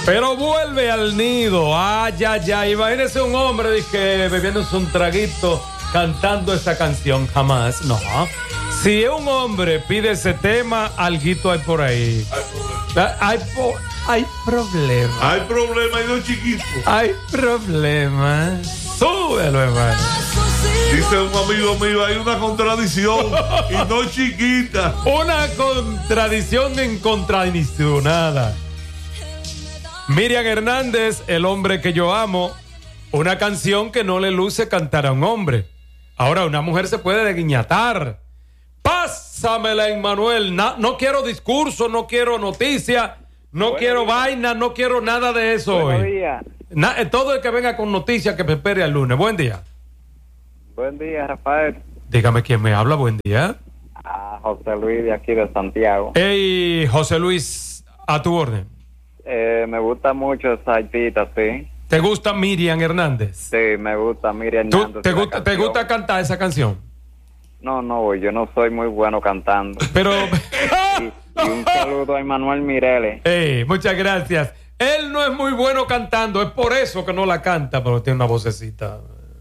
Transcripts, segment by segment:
Pero vuelve al nido. Ay, ay, ay. Imagínese un hombre dije, bebiéndose un traguito, cantando esa canción. Jamás, no. Si un hombre pide ese tema, alguito hay por ahí. Hay problemas. Hay problemas y no chiquitos. Hay problemas. Súbelo, hermano. Dice un amigo mío, hay una contradicción y no chiquita. Una contradicción incontradicionada. Miriam Hernández, El hombre que yo amo, una canción que no le luce cantar a un hombre. Ahora, una mujer se puede desguiñatar. Pásamela, Emmanuel. No quiero discurso, no quiero noticia, no quiero vaina, no quiero nada de eso hoy. Buenos días. Todo el que venga con noticias que me espere al lunes. Buen día. Buen día, Rafael. Dígame quién me habla. Buen día. José Luis de aquí de Santiago. Hey, José Luis, a tu orden. Me gusta mucho esa artista, sí. ¿Te gusta Miriam Hernández? Sí, me gusta Miriam Hernández. ¿Te gusta cantar esa canción? No, yo no soy muy bueno cantando. Pero... y un saludo a Emmanuel Mireles. Hey, muchas gracias. Él no es muy bueno cantando, es por eso que no la canta, pero tiene una vocecita.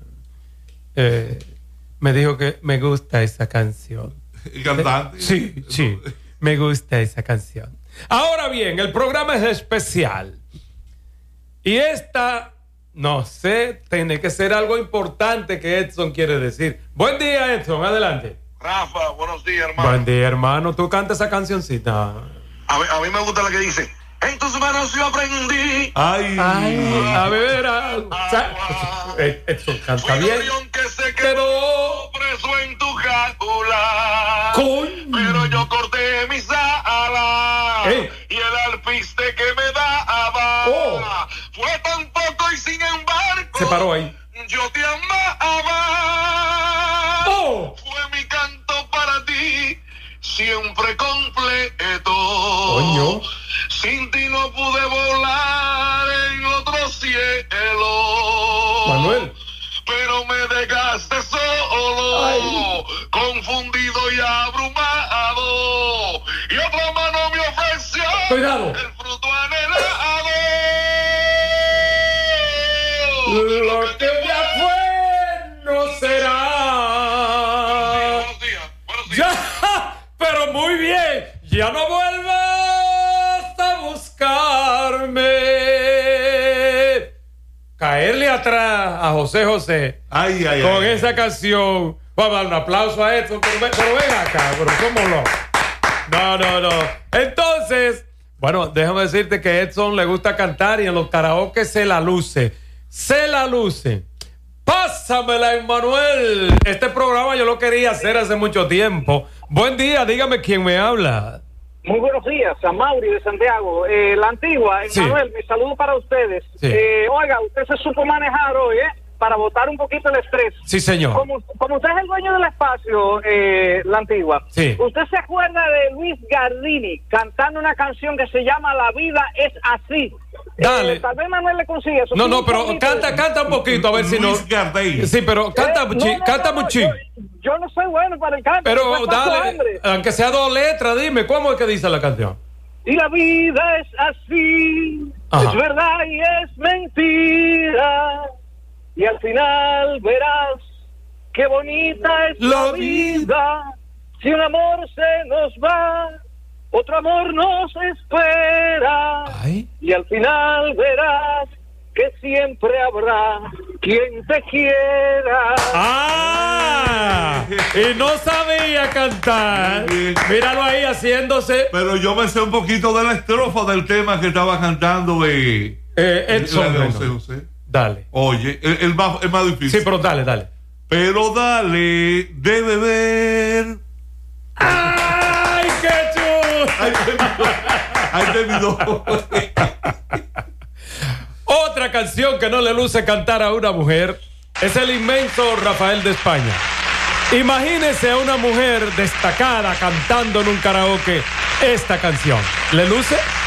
Me dijo que me gusta esa canción. ¿Y cantante? Sí, me gusta esa canción. Ahora bien, el programa es especial. Y esta, no sé, tiene que ser algo importante que Edson quiere decir. Buen día, Edson, adelante. Rafa, buenos días, hermano. Buen día, hermano. ¿Tú cantas esa cancioncita? A mí me gusta la que dice: en tus manos yo aprendí. Ay, a ver, Edson canta bien. Que se quedó preso en tu jaula. Pero yo corté mis alas. Y el alpiste que me daba fue tan poco y sin embargo se paró ahí. Yo te amaba. Fue mi canto para ti, siempre completo. Coño. Sin ti no pude volar en otro cielo. Manuel. Pero me dejaste solo, confundido y abrumado. Y otra mano me ofreció Cuidado. el fruto anhelado. Lo que ya fue no será. Buenos días. Ya, pero muy bien. Ya no vuelvas a buscarme. Caerle atrás a José José con esa canción. Vamos a dar un aplauso a esto. Pero ven acá, pero ¿cómo no? Entonces, bueno, déjame decirte que Edson le gusta cantar y en los karaoke se la luce. Pásamela, Emmanuel. Este programa yo lo quería hacer hace mucho tiempo. Buen día, dígame quién me habla. Muy buenos días, a Mauri de Santiago. La antigua, Emmanuel, mi saludo para ustedes. Sí. Oiga, usted se supo manejar hoy, para botar un poquito el estrés. Sí, señor. Como usted es el dueño del espacio, la antigua, sí. ¿Usted se acuerda de Luis Gardini cantando una canción que se llama La vida es así? Dale. Tal vez Manuel le consigue eso. No, pero canta un poquito, a ver si no. Luis Gardini. Sí, pero canta muchísimo. Yo no soy bueno para el canto. Pero dale, aunque sea 2 letras, dime, ¿cómo es que dice la canción? Y la vida es así, Ajá. Es verdad y es mentira. Y al final verás qué bonita es la vida. Si un amor se nos va, otro amor nos espera. Ay. Y al final verás que siempre habrá quien te quiera. Y no sabía cantar. Míralo ahí haciéndose. Pero yo me sé un poquito de la estrofa del tema que estaba cantando Edson. José. Dale. Oye, el más difícil. Sí, pero dale. Pero dale de beber. ¡Ay, qué chulo! Ahí terminó. Otra canción que no le luce cantar a una mujer es el inmenso Rafael de España. Imagínese a una mujer destacada cantando en un karaoke esta canción. ¿Le luce?